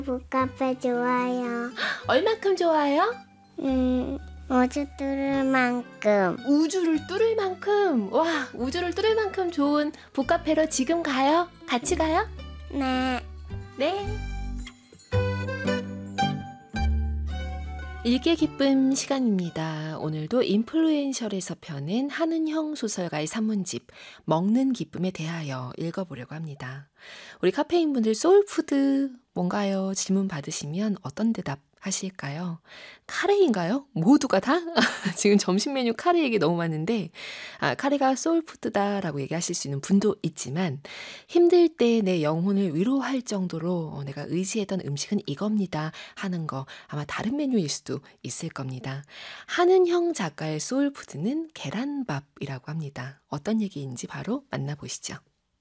북카페 좋아요. 얼만큼 좋아요? 어제 뚫을 만큼. 우주를 뚫을 만큼. 와, 우주를 뚫을 만큼 좋은 북카페로 지금 가요? 같이 가요? 네. 네. 읽기의 기쁨 시간입니다. 오늘도 인플루엔셜에서 펴낸 한은형 소설가의 산문집 먹는 기쁨에 대하여 읽어보려고 합니다. 우리 카페인분들 소울푸드 뭔가요? 질문 받으시면 어떤 대답 하실까요? 카레인가요? 모두가 다? 지금 점심 메뉴 카레 얘기 너무 많은데 카레가 소울푸드다라고 얘기하실 수 있는 분도 있지만 힘들 때 내 영혼을 위로할 정도로 내가 의지했던 음식은 이겁니다 하는 거 아마 다른 메뉴일 수도 있을 겁니다. 한은형 작가의 소울푸드는 계란밥이라고 합니다. 어떤 얘기인지 바로 만나보시죠.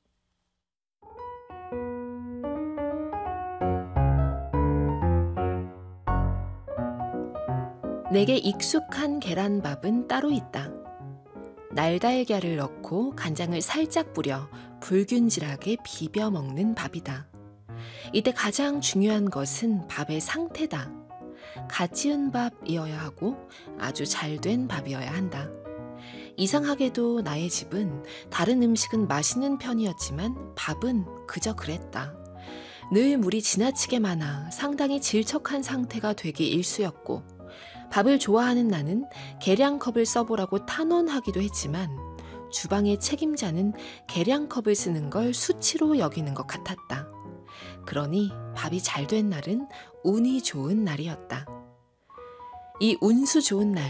내게 익숙한 계란밥은 따로 있다. 날달걀을 넣고 간장을 살짝 뿌려 불균질하게 비벼 먹는 밥이다. 이때 가장 중요한 것은 밥의 상태다. 갓 지은 밥이어야 하고 아주 잘된 밥이어야 한다. 이상하게도 나의 집은 다른 음식은 맛있는 편이었지만 밥은 그저 그랬다. 늘 물이 지나치게 많아 상당히 질척한 상태가 되기 일쑤였고 밥을 좋아하는 나는 계량컵을 써보라고 탄원하기도 했지만 주방의 책임자는 계량컵을 쓰는 걸 수치로 여기는 것 같았다. 그러니 밥이 잘 된 날은 운이 좋은 날이었다. 이 운수 좋은 날